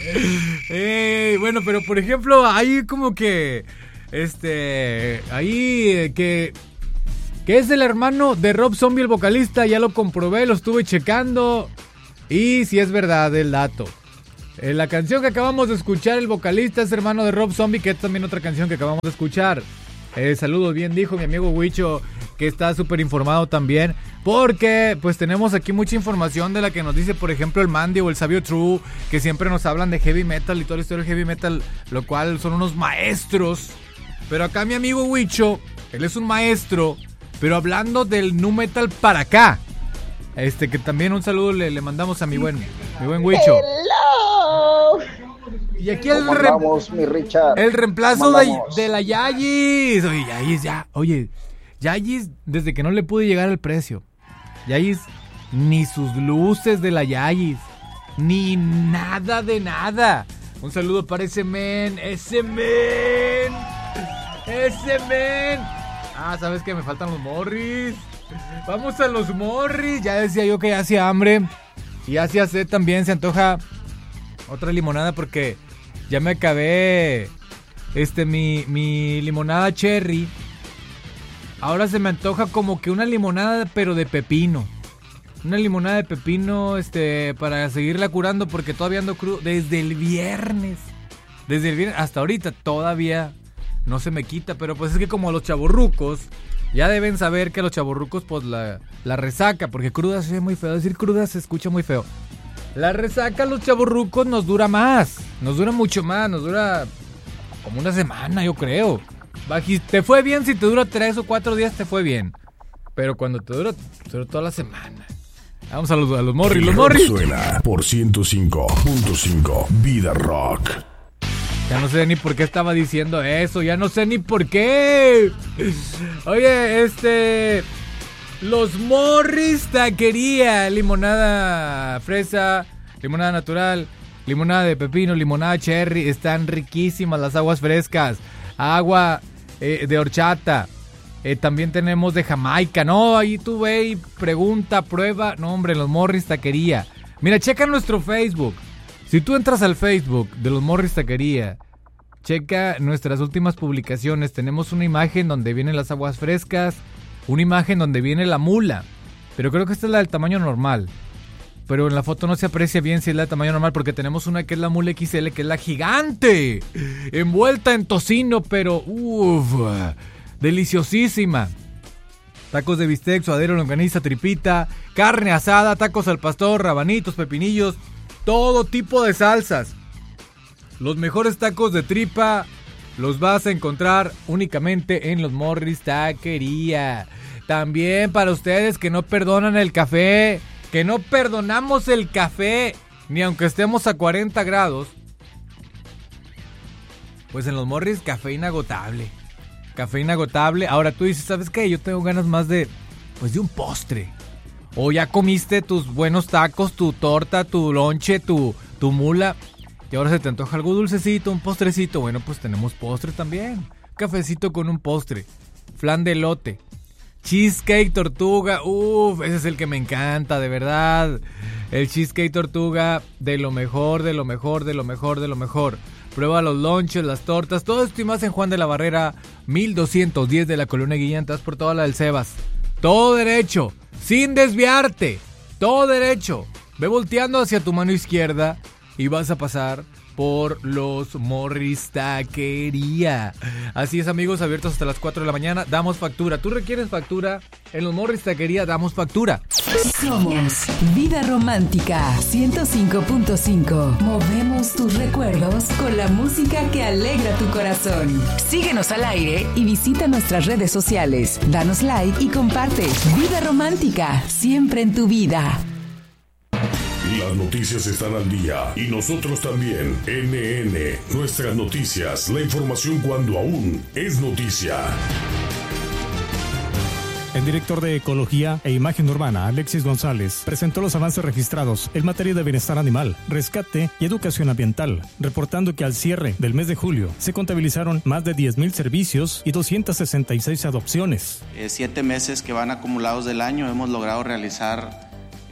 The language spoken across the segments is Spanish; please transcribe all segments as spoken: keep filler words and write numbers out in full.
eh, bueno, pero por ejemplo, hay como que, este, ahí que, que es el hermano de Rob Zombie, el vocalista, ya lo comprobé, lo estuve checando y si es verdad el dato. Eh, la canción que acabamos de escuchar, el vocalista es hermano de Rob Zombie, que es también otra canción que acabamos de escuchar. Eh, saludos, bien dijo mi amigo Huicho, que está súper informado también, porque pues tenemos aquí mucha información de la que nos dice, por ejemplo, el Mandy o el Sabio True, que siempre nos hablan de heavy metal y toda la historia del heavy metal, lo cual son unos maestros. Pero acá mi amigo Huicho, él es un maestro, pero hablando del nu metal para acá. Este, que también un saludo le, le mandamos a mi buen, mi buen Huicho. Hello. Y aquí el, re- andamos, mi Richard? el reemplazo de, de la Yayis. Oye, Yayis ya, oye, Yayis, desde que no le pude llegar al precio. Yayis, ni sus luces de la Yayis, ni nada de nada. Un saludo para ese men, ese men, ese men. Ah, ¿sabes qué? Me faltan los Morris. Vamos a los Morris. Ya decía yo que ya hacía hambre. Y ya hacía sed también, se antoja otra limonada porque ya me acabé este mi, mi limonada cherry. Ahora se me antoja como que una limonada pero de pepino. Una limonada de pepino este para seguirla curando porque todavía ando crudo desde el viernes. Desde el viernes hasta ahorita todavía no se me quita, pero pues es que como los chavorrucos ya deben saber que los chavorrucos pues la, la resaca, porque cruda se ve muy feo, decir cruda se escucha muy feo. La resaca a los chavorrucos nos dura más, nos dura mucho más, nos dura como una semana yo creo. Te fue bien si te dura tres o cuatro días, te fue bien. Pero cuando te dura, te dura toda la semana. Vamos a los, a los Morris, los Morris. Suena por ciento cinco punto cinco Vida Rock. Ya no sé ni por qué estaba diciendo eso, ya no sé ni por qué. Oye, este... Los Morris Taquería, limonada fresa, limonada natural, limonada de pepino, limonada cherry, están riquísimas las aguas frescas, agua eh, de horchata, eh, también tenemos de Jamaica, no, ahí tú ve y pregunta, prueba, no hombre, los Morris Taquería. Mira, checa nuestro Facebook, si tú entras al Facebook de los Morris Taquería, checa nuestras últimas publicaciones, tenemos una imagen donde vienen las aguas frescas, una imagen donde viene la mula, pero creo que esta es la del tamaño normal, pero en la foto no se aprecia bien si es la del tamaño normal porque tenemos una que es la mula equis ele, que es la gigante, envuelta en tocino, pero uff, deliciosísima. Tacos de bistec, suadero, longaniza, tripita, carne asada, tacos al pastor, rabanitos, pepinillos, todo tipo de salsas. Los mejores tacos de tripa los vas a encontrar únicamente en los Morris Taquería. También para ustedes que no perdonan el café, que no perdonamos el café, ni aunque estemos a cuarenta grados, pues en los Morris, café inagotable. Café inagotable. Ahora tú dices, ¿sabes qué? Yo tengo ganas más de, pues de un postre. O ya comiste tus buenos tacos, tu torta, tu lonche, tu, tu mula, y ahora se te antoja algo dulcecito, un postrecito. Bueno, pues tenemos postre también. Cafecito con un postre. Flan de elote. Cheesecake tortuga. Uff, ese es el que me encanta, de verdad. El cheesecake tortuga, de lo mejor, de lo mejor, de lo mejor, de lo mejor. Prueba los lonches, las tortas, todo esto y más en Juan de la Barrera, mil doscientos diez de la Colonia Guillén. Estás por toda la del Sebas. Todo derecho, sin desviarte. Todo derecho. Ve volteando hacia tu mano izquierda y vas a pasar por los Morris Taquería. Así es, amigos, abiertos hasta las cuatro de la mañana. Damos factura. ¿Tú requieres factura? En los Morris Taquería damos factura. Somos Vida Romántica ciento cinco punto cinco. Movemos tus recuerdos con la música que alegra tu corazón. Síguenos al aire y visita nuestras redes sociales. Danos like y comparte. Vida Romántica, siempre en tu vida. Las noticias están al día y nosotros también. N N, nuestras noticias, la información cuando aún es noticia. El director de Ecología e Imagen Urbana, Alexis González, presentó los avances registrados en materia de bienestar animal, rescate y educación ambiental, reportando que al cierre del mes de julio se contabilizaron más de diez mil servicios y doscientas sesenta y seis adopciones. Eh, siete meses que van acumulados del año hemos logrado realizar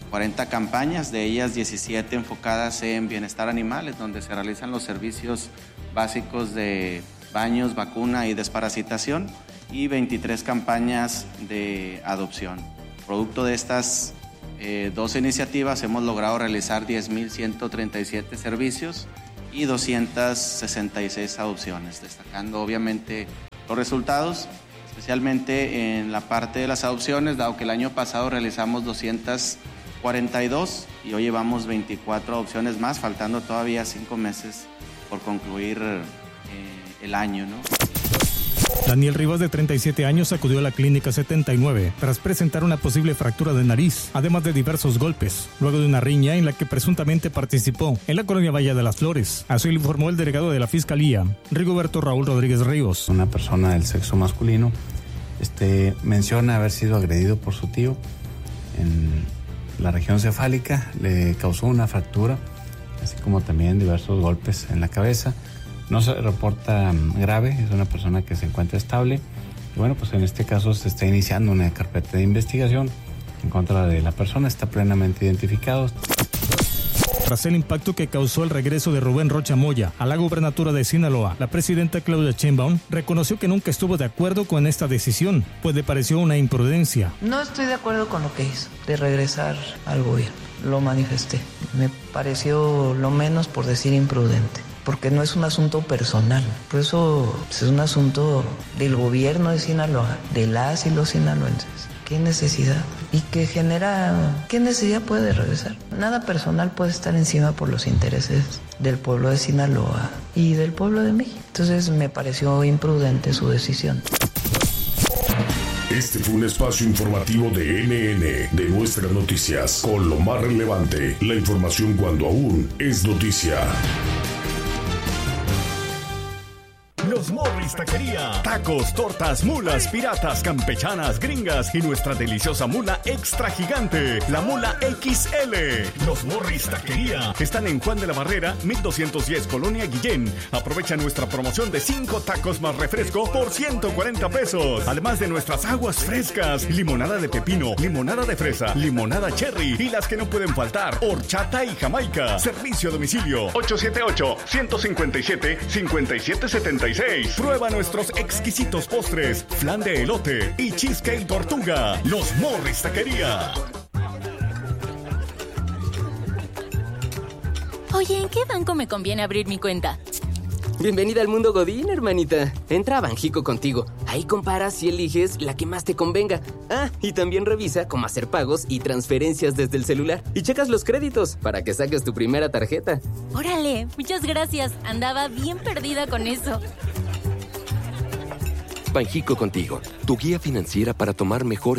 cuarenta campañas, de ellas diecisiete enfocadas en bienestar animal, es donde se realizan los servicios básicos de baños, vacuna y desparasitación, y veintitrés campañas de adopción. Producto de estas eh, dos iniciativas hemos logrado realizar diez mil ciento treinta y siete servicios y doscientas sesenta y seis adopciones, destacando obviamente los resultados, especialmente en la parte de las adopciones, dado que el año pasado realizamos doscientas cuarenta y dos y hoy llevamos veinticuatro adopciones más, faltando todavía cinco meses por concluir eh, el año, ¿no? Daniel Rivas, de treinta y siete años, acudió a la clínica setenta y nueve tras presentar una posible fractura de nariz, además de diversos golpes, luego de una riña en la que presuntamente participó en la colonia Valle de las Flores. Así lo informó el delegado de la Fiscalía, Rigoberto Raúl Rodríguez Ríos. Una persona del sexo masculino este, menciona haber sido agredido por su tío en la región cefálica, le causó una fractura, así como también diversos golpes en la cabeza. No se reporta grave, es una persona que se encuentra estable. Y bueno, pues en este caso se está iniciando una carpeta de investigación en contra de la persona, está plenamente identificado. Tras el impacto que causó el regreso de Rubén Rocha Moya a la gubernatura de Sinaloa, la presidenta Claudia Sheinbaum reconoció que nunca estuvo de acuerdo con esta decisión, pues le pareció una imprudencia. No estoy de acuerdo con lo que hizo, de regresar al gobierno. Lo manifesté. Me pareció lo menos por decir imprudente, porque no es un asunto personal, por eso es un asunto del gobierno de Sinaloa, de las y los sinaloenses. ¿Qué necesidad? Y que genera... ¿Qué necesidad puede regresar? Nada personal puede estar encima por los intereses del pueblo de Sinaloa y del pueblo de México. Entonces me pareció imprudente su decisión. Este fue un espacio informativo de N N, de Nuestras Noticias, con lo más relevante, la información cuando aún es noticia. Los Morris Taquería. Tacos, tortas, mulas, piratas, campechanas, gringas y nuestra deliciosa mula extra gigante, la mula X L. Los Morris Taquería. Están en Juan de la Barrera, mil doscientos diez, Colonia Guillén. Aprovecha nuestra promoción de cinco tacos más refresco por ciento cuarenta pesos. Además de nuestras aguas frescas, limonada de pepino, limonada de fresa, limonada cherry y las que no pueden faltar, horchata y jamaica. Servicio a domicilio ocho siete ocho, uno cinco siete, cinco siete siete seis. Prueba nuestros exquisitos postres, flan de elote y cheesecake tortuga. Los Morris Taquería. Oye, ¿en qué banco me conviene abrir mi cuenta? Bienvenida al mundo Godín, hermanita. Entra a Banjico contigo. Ahí comparas y eliges la que más te convenga. Ah, y también revisa cómo hacer pagos y transferencias desde el celular. Y checas los créditos para que saques tu primera tarjeta. Órale, muchas gracias. Andaba bien perdida con eso. Banjico contigo, tu guía financiera para tomar mejores